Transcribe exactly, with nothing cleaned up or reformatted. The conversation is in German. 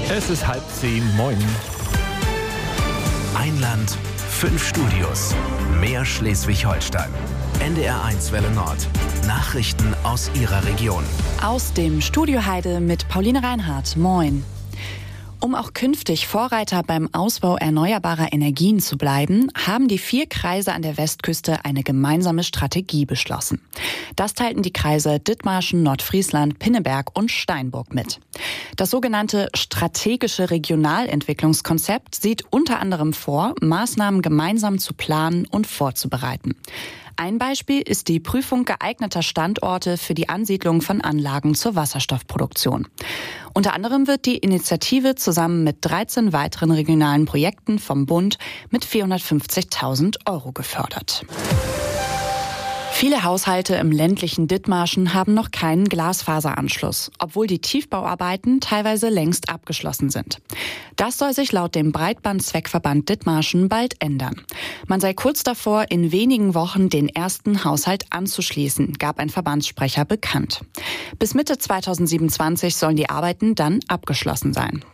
Es ist halb zehn. Moin. Ein Land, fünf Studios. Mehr Schleswig-Holstein. N D R eins Welle Nord. Nachrichten aus Ihrer Region. Aus dem Studio Heide mit Pauline Reinhardt. Moin. Um auch künftig Vorreiter beim Ausbau erneuerbarer Energien zu bleiben, haben die vier Kreise an der Westküste eine gemeinsame Strategie beschlossen. Das teilten die Kreise Dithmarschen, Nordfriesland, Pinneberg und Steinburg mit. Das sogenannte strategische Regionalentwicklungskonzept sieht unter anderem vor, Maßnahmen gemeinsam zu planen und vorzubereiten. Ein Beispiel ist die Prüfung geeigneter Standorte für die Ansiedlung von Anlagen zur Wasserstoffproduktion. Unter anderem wird die Initiative zusammen mit dreizehn weiteren regionalen Projekten vom Bund mit vierhundertfünfzigtausend Euro gefördert. Viele Haushalte im ländlichen Dithmarschen haben noch keinen Glasfaseranschluss, obwohl die Tiefbauarbeiten teilweise längst abgeschlossen sind. Das soll sich laut dem Breitbandzweckverband Dithmarschen bald ändern. Man sei kurz davor, in wenigen Wochen den ersten Haushalt anzuschließen, gab ein Verbandssprecher bekannt. Bis Mitte zweitausendsiebenundzwanzig sollen die Arbeiten dann abgeschlossen sein.